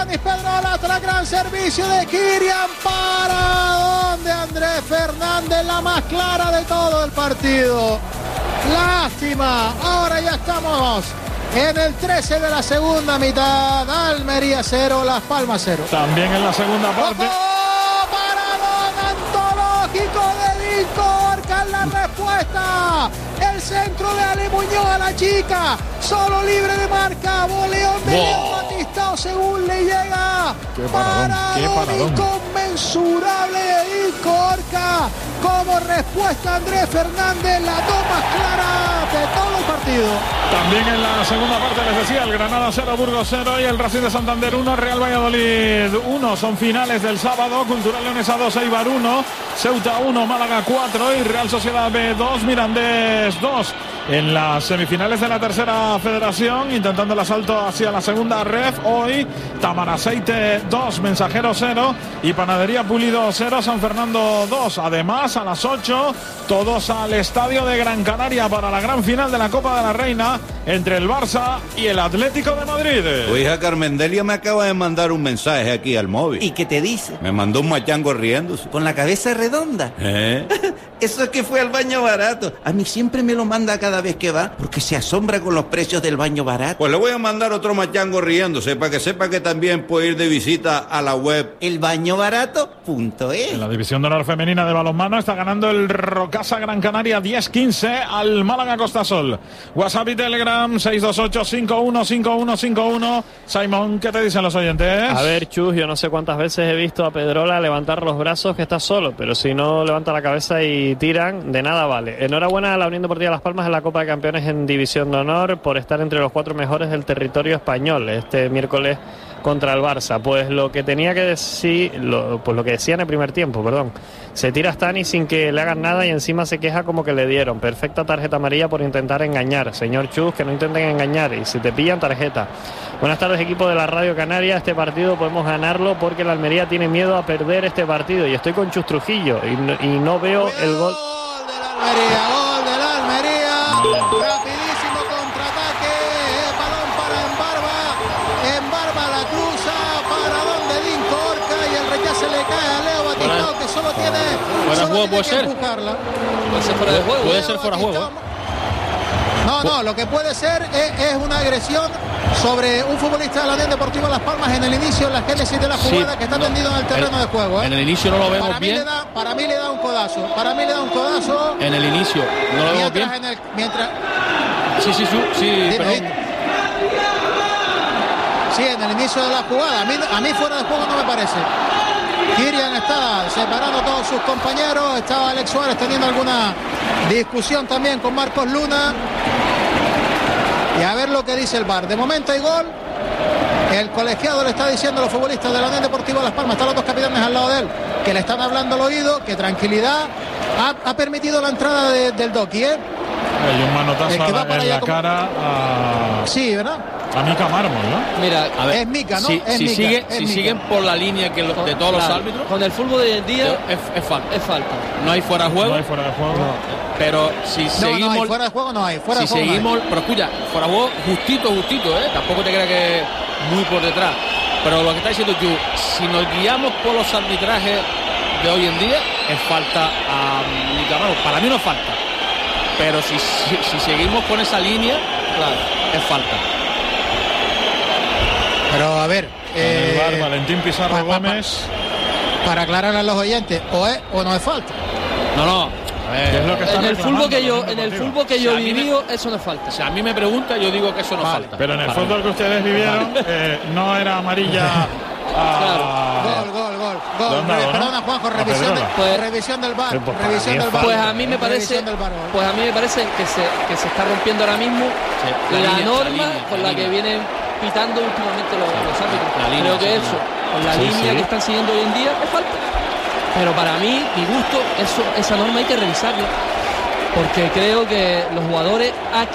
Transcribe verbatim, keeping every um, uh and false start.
Denis Pedrola tras gran servicio de Kirian. ¿Para dónde Andrés Fernández? La más clara de todo el partido. Lástima. Ahora ya estamos en el trece de la segunda mitad. Almería cero, Las Palmas cero. También en la segunda parte. ¡Oh, paradón antológico de Vincorca! La respuesta. El centro de Ali Muñoz a la chica. Solo libre de marca. Boleón de León Batistao según le llega. Qué paradón, paradón, qué paradón. Inconmensurable de Vincorca. Como respuesta Andrés Fernández, la dos más clara de todo el partido. También en la segunda parte les decía, el Granada cero, Burgos cero y el Racing de Santander uno, Real Valladolid uno. Son finales del sábado. Cultural Leonesa dos, Eibar uno, Ceuta uno, Málaga cuatro y Real Sociedad B dos, Mirandés dos. En las semifinales de la tercera federación, intentando el asalto hacia la segunda ref, hoy Tamaraceite dos, Mensajero cero y Panadería Pulido cero, San Fernando dos. Además, a las ocho, todos al estadio de Gran Canaria para la gran final de la Copa de la Reina entre el Barça y el Atlético de Madrid. Tu hija Carmendelia me acaba de mandar un mensaje aquí al móvil. ¿Y qué te dice? Me mandó un machango riéndose. ¿Con la cabeza redonda? ¿Eh? Eso es que fue al baño barato. A mí siempre me lo manda cada vez que va, porque se asombra con los precios del baño barato. Pues le voy a mandar otro machango riéndose para que sepa que también puede ir de visita a la web el baño barato punto es. En la división de honor femenina de balonmano está ganando el Rocasa Gran Canaria diez quince al Málaga Costasol. WhatsApp y Telegram seis dos ocho, cinco uno cinco uno cinco uno. Simón, ¿qué te dicen los oyentes? A ver, Chus, yo no sé cuántas veces he visto a Pedrola levantar los brazos que está solo, pero si no levanta la cabeza y tiran, de nada vale. Enhorabuena a la Unión Deportiva Las Palmas en la Copa de Campeones en División de Honor por estar entre los cuatro mejores del territorio español este miércoles contra el Barça. Pues lo que tenía que decir, lo, pues lo que decía en el primer tiempo, perdón. Se tira Stani sin que le hagan nada y encima se queja como que le dieron. Perfecta tarjeta amarilla por intentar engañar. Señor Chus, que no intenten engañar y si te pillan, tarjeta. Buenas tardes, equipo de la Radio Canaria. Este partido podemos ganarlo porque la Almería tiene miedo a perder este partido y estoy con Chus Trujillo y no, y no veo el gol. Gol de la Almería, gol de la Almería. Rapidísimo contraataque. Balón para Embarba. Embarba la cruza. Para donde Vincorca y el rechazo le cae a Leo Batistao, que solo tiene. Fuera solo juego tiene puede que ser. empujarla. Puede ser fuera de juego. Puede Leo ser fuera de juego. Batistao. No, no, lo que puede ser es, es una agresión sobre un futbolista de la Unión Deportiva Las Palmas en el inicio, en la génesis de la jugada, Sí, que está no, tendido en el terreno en, de juego. ¿eh? En el inicio no lo vemos para mí bien. Le da, para mí le da un codazo. Para mí le da un codazo. En el inicio no lo vemos bien. Mientras, en el, mientras Sí, sí, sí, sí, Dime, perdón. dime. Sí, en el inicio de la jugada. A mí, a mí fuera de juego no me parece. Kirian está separando a todos sus compañeros. Estaba Alex Suárez teniendo alguna discusión también con Marcos Luna. Y a ver lo que dice el V A R. De momento hay gol. El colegiado le está diciendo a los futbolistas de la Unión Deportiva Las Palmas, están los dos capitanes al lado de él, que le están hablando al oído, que tranquilidad. Ha, ha permitido la entrada de, del Doki, ¿eh? Hay un manotazo El que va en para la allá como- cara a, Sí, ¿verdad? a Mica Mármol, ¿no? Mira, a ver, Es Mica, ¿no? si, Es si, Mica, sigue- es si Mica. siguen por la línea que lo- de todos los Claro, árbitros, con el fútbol de hoy en día es, es falta. es falta. No hay fuera de juego, No hay fuera de juego. pero si No, seguimos, no hay, fuera de juego no hay. Fuera si de juego no hay. seguimos, pero escucha, fuera de juego justito, justito, ¿eh? Tampoco te creas que muy por detrás. Pero lo que está diciendo tú, si nos guiamos por los arbitrajes de hoy en día, es falta a Mica. Para mí no es falta. Pero si, si, si seguimos con esa línea, claro, es falta. Pero a ver, En el eh, V A R, Valentín Pizarro pa- pa- pa- Gómez. para aclarar a los oyentes, o es o no es falta. No, no. A ver, ¿Qué es lo que está En el reclamando fútbol que la yo, Unión en el Deportiva? fútbol que Si yo a he mí me- vivido, eso no es falta. Si a mí me pregunta, yo digo que eso no Vale. es falta. Pero en el Para fútbol mí. que ustedes vivieron, eh, no era amarilla a... Gol, gol, gol, gol. ¿Dónde ha dado, no? Perdona, Juanjo, A revisión, de, Pedrola. Pues- revisión del V A R. Pero pues para Revisión mí es del V A R. Pues a mí me parece, Revisión del V A R, gol. pues a mí me parece que se, que se está rompiendo ahora mismo Sí, la, la línea, norma la línea, con la la, que línea. vienen pitando últimamente los, los árbitros. la línea, Creo que sí, eso, sí. con la Sí, línea sí. que están siguiendo hoy en día, es falta. Pero para mí, mi gusto, eso, esa norma hay que revisarla. Porque creo que los jugadores aquí